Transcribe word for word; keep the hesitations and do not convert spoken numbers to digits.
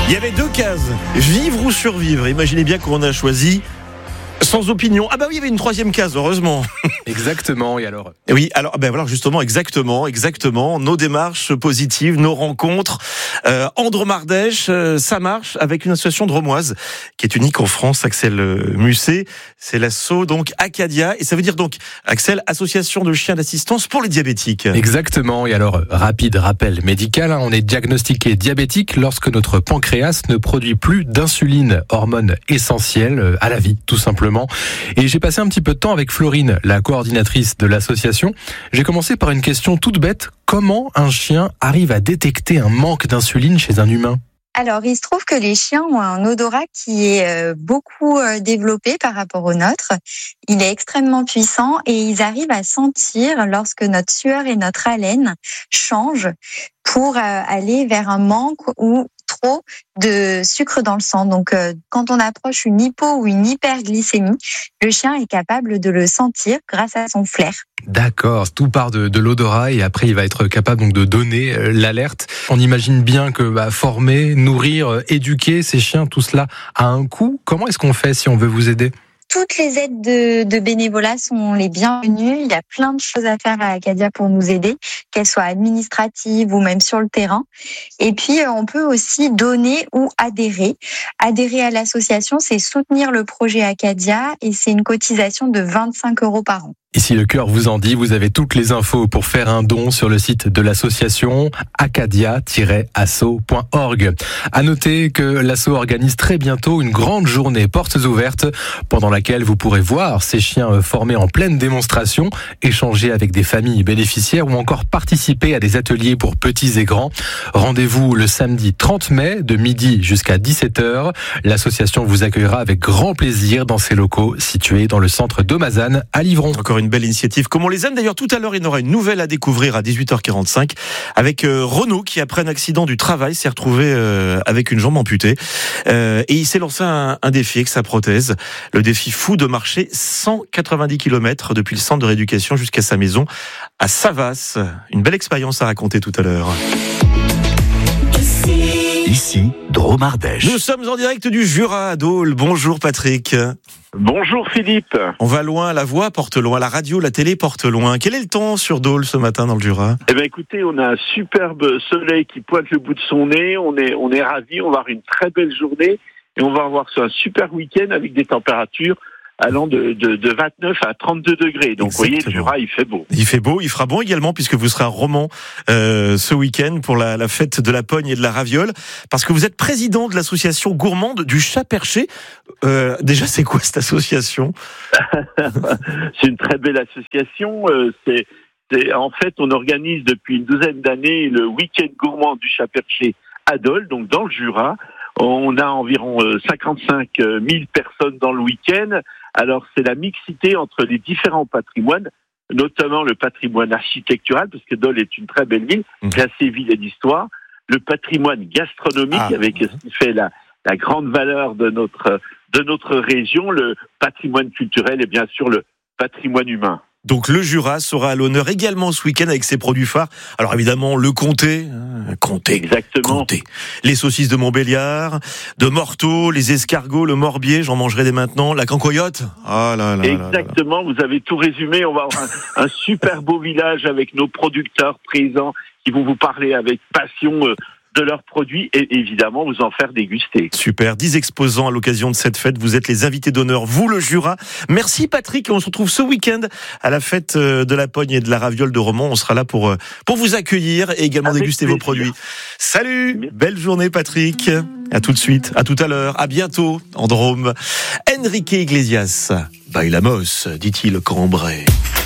Il y avait deux cases, vivre ou survivre. Imaginez bien qu'on a choisi sans opinion. Ah bah oui, il y avait une troisième case, heureusement. Exactement, et alors Oui, alors ben voilà, justement, exactement, exactement. Nos démarches positives, nos rencontres. Euh, Andromardèche, euh, ça marche avec une association drômoise qui est unique en France, Axel Musset. C'est l'asso donc Acadia, et ça veut dire donc, Axel, association de chiens d'assistance pour les diabétiques. Exactement, et alors rapide rappel médical, hein, on est diagnostiqué diabétique lorsque notre pancréas ne produit plus d'insuline, hormone essentielle à la vie, tout simplement. Et j'ai passé un petit peu de temps avec Florine, la coordinatrice de l'association. J'ai commencé par une question toute bête. Comment un chien arrive à détecter un manque d'insuline chez un humain ? Alors, il se trouve que les chiens ont un odorat qui est beaucoup développé par rapport au nôtre. Il est extrêmement puissant et ils arrivent à sentir lorsque notre sueur et notre haleine changent pour aller vers un manque ou trop de sucre dans le sang. Donc, euh, quand on approche une hypo ou une hyperglycémie, le chien est capable de le sentir grâce à son flair. D'accord, tout part de, de l'odorat et après il va être capable donc de donner euh, l'alerte. On imagine bien que bah, former, nourrir, euh, éduquer ces chiens, tout cela a un coût. Comment est-ce qu'on fait si on veut vous aider ? Toutes les aides de, de bénévolat sont les bienvenues. Il y a plein de choses à faire à Acadia pour nous aider, qu'elles soient administratives ou même sur le terrain. Et puis, on peut aussi donner ou adhérer. Adhérer à l'association, c'est soutenir le projet Acadia et c'est une cotisation de vingt-cinq euros par an. Et si le cœur vous en dit, vous avez toutes les infos pour faire un don sur le site de l'association acadia tiret asso point org. À noter que l'asso organise très bientôt une grande journée portes ouvertes pendant laquelle vous pourrez voir ces chiens formés en pleine démonstration, échanger avec des familles bénéficiaires ou encore participer à des ateliers pour petits et grands. Rendez-vous le samedi trente mai de midi jusqu'à dix-sept heures. L'association vous accueillera avec grand plaisir dans ses locaux situés dans le centre d'Aumazane à Livron. Encore une belle initiative, comme on les aime. D'ailleurs, tout à l'heure, il y aura une nouvelle à découvrir à dix-huit heures quarante-cinq avec euh, Renaud qui, après un accident du travail, s'est retrouvé euh, avec une jambe amputée. Euh, et il s'est lancé un, un défi avec sa prothèse. Le défi fou de marcher cent quatre-vingt-dix kilomètres depuis le centre de rééducation jusqu'à sa maison à Savas. Une belle expérience à raconter tout à l'heure. Ici, Dromardèche. Nous sommes en direct du Jura à Dole. Bonjour Patrick. Bonjour Philippe. On va loin, la voix porte loin, la radio, la télé porte loin. Quel est le temps sur Dole ce matin dans le Jura ? Eh bien écoutez, on a un superbe soleil qui pointe le bout de son nez. On est, on est ravis, on va avoir une très belle journée et on va avoir un super week-end avec des températures allant de, de, de vingt-neuf à trente-deux degrés. Donc, vous voyez, le Jura, il fait beau. Il fait beau, il fera bon également, puisque vous serez à Romans euh, ce week-end pour la, la fête de la pogne et de la raviole, parce que vous êtes président de l'association gourmande du Chat Perché. Euh, déjà, c'est quoi cette association ? C'est une très belle association. Euh, c'est, c'est, en fait, on organise depuis une douzaine d'années le week-end gourmand du Chat Perché à Dole, donc dans le Jura. On a environ cinquante-cinq mille personnes dans le week-end. Alors, c'est la mixité entre les différents patrimoines, notamment le patrimoine architectural, parce que Dole est une très belle ville, classée ville et d'histoire. Le patrimoine gastronomique, ah, avec ce qui fait la, la grande valeur de notre, de notre région, le patrimoine culturel et bien sûr le patrimoine humain. Donc le Jura sera à l'honneur également ce week-end avec ses produits phares. Alors évidemment, le comté, hein, comté, exactement. Comté. Les saucisses de Montbéliard, de Morteau, les escargots, le morbier, j'en mangerai dès maintenant, la cancoyote. Ah là là. Exactement, là là. Vous avez tout résumé. On va avoir un, un super beau village avec nos producteurs présents qui vont vous parler avec passion euh, de leurs produits et évidemment vous en faire déguster. Super, dix exposants à l'occasion de cette fête, vous êtes les invités d'honneur, vous le Jura. Merci Patrick, on se retrouve ce week-end à la fête de la pogne et de la raviole de Romans. On sera là pour, pour vous accueillir et également Avec déguster plaisir. Vos produits. Salut, Merci. Belle journée Patrick, à tout de suite, à tout à l'heure, à bientôt en Drôme. Enrique Iglesias, bailamos, dit-il Cambrai.